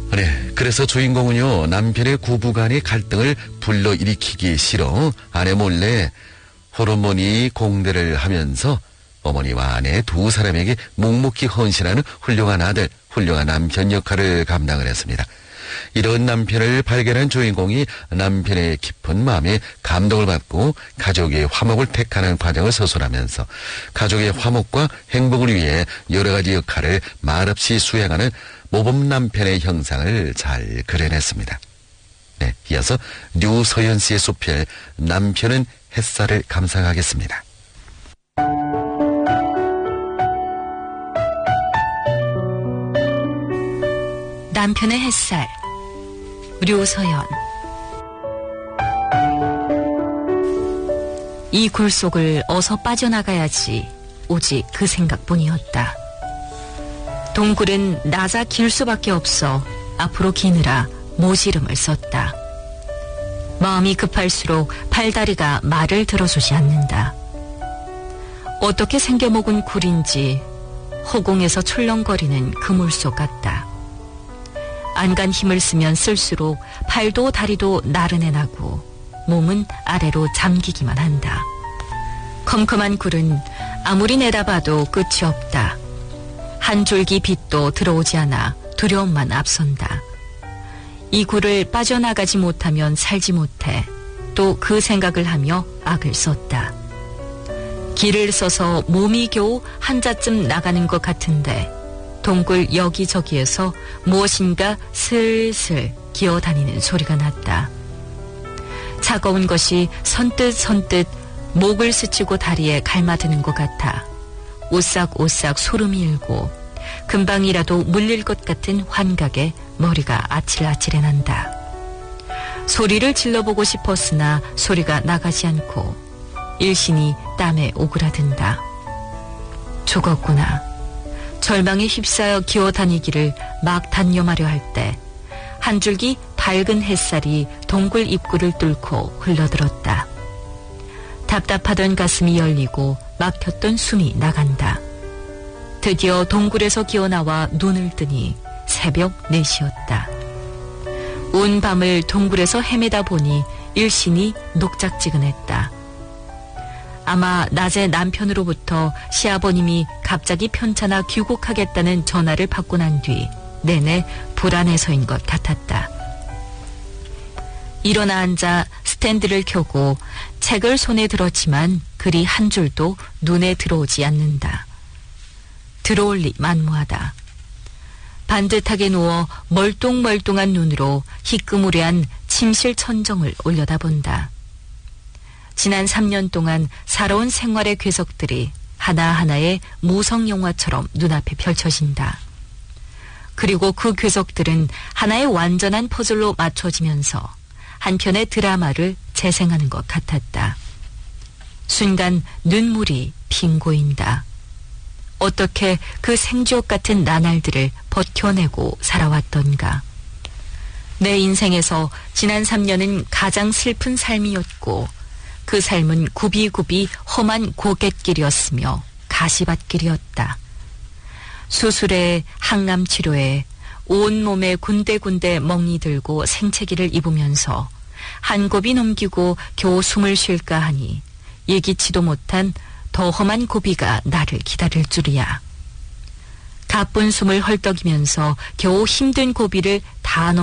네, 그래서 주인공은요, 남편의 부부간의 갈등을 불러일으키기 싫어 아내 몰래 호르몬이 공대를 하면서 어머니와 아내 두 사람에게 묵묵히 헌신하는 훌륭한 아들, 훌륭한 남편 역할을 감당을 했습니다. 이런 남편을 발견한 주인공이 남편의 깊은 마음에 감동을 받고 가족의 화목을 택하는 과정을 서술하면서 가족의 화목과 행복을 위해 여러 가지 역할을 말없이 수행하는 모범 남편의 형상을 잘 그려냈습니다. 네, 이어서 류서연 씨의 소필 남편은 햇살을 감상하겠습니다. 남편의 햇살, 류서연. 이 굴속을 어서 빠져나가야지 오직 그 생각뿐이었다. 동굴은 낮아 길 수밖에 없어 앞으로 기느라 모지름을 썼다. 마음이 급할수록 팔다리가 말을 들어주지 않는다. 어떻게 생겨먹은 굴인지 허공에서 출렁거리는 그물속 같다. 안간 힘을 쓰면 쓸수록 팔도 다리도 나른해 나고 몸은 아래로 잠기기만 한다. 컴컴한 굴은 아무리 내다봐도 끝이 없다. 한 줄기 빛도 들어오지 않아 두려움만 앞선다. 이 굴을 빠져나가지 못하면 살지 못해 또 그 생각을 하며 악을 썼다. 길을 써서 몸이 겨우 한자쯤 나가는 것 같은데 동굴 여기저기에서 무엇인가 슬슬 기어다니는 소리가 났다. 차가운 것이 선뜻 목을 스치고 다리에 갈마드는 것 같아 오싹오싹 소름이 일고 금방이라도 물릴 것 같은 환각에 머리가 아찔아찔해 난다. 소리를 질러보고 싶었으나 소리가 나가지 않고 일신이 땀에 오그라든다. 죽었구나. 절망에 휩싸여 기어다니기를 막 단념하려 할 때 한 줄기 밝은 햇살이 동굴 입구를 뚫고 흘러들었다. 답답하던 가슴이 열리고 막혔던 숨이 나간다. 드디어 동굴에서 기어나와 눈을 뜨니 새벽 4시였다. 온 밤을 동굴에서 헤매다 보니 일신이 녹작지근했다. 아마 낮에 남편으로부터 시아버님이 갑자기 편찮아 귀국하겠다는 전화를 받고 난 뒤 내내 불안해서인 것 같았다. 일어나 앉아 스탠드를 켜고 책을 손에 들었지만 글이 한 줄도 눈에 들어오지 않는다. 들어올 리 만무하다. 반듯하게 누워 멀뚱멀뚱한 눈으로 희끄무레한 침실 천정을 올려다본다. 지난 3년 동안 살아온 생활의 궤석들이 하나하나의 무성영화처럼 눈앞에 펼쳐진다. 그리고 그 궤석들은 하나의 완전한 퍼즐로 맞춰지면서 한편의 드라마를 재생하는 것 같았다. 순간 눈물이 핑 고인다. 어떻게 그 생지옥 같은 나날들을 버텨내고 살아왔던가. 내 인생에서 지난 3년은 가장 슬픈 삶이었고 그 삶은 굽이굽이 험한 고갯길이었으며 가시밭길이었다. 수술에 항암 치료에 온몸에 군데군데 멍이 들고 생채기를 입으면서 한 곱이 넘기고 겨우 숨을 쉴까 하니 예기치도 못한 더 험한 고비가 나를 기다릴 줄이야. 가쁜 숨을 헐떡이면서 겨우 힘든 고비를 다